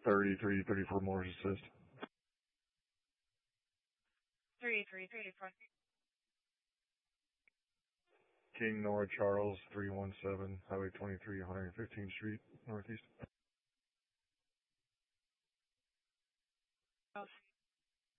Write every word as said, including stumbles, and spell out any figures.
thirty-three thirty-four Morris Assist. thirty-three thirty-four. King Nora Charles, three one seven, Highway twenty-three, one hundred fifteenth Street, Northeast.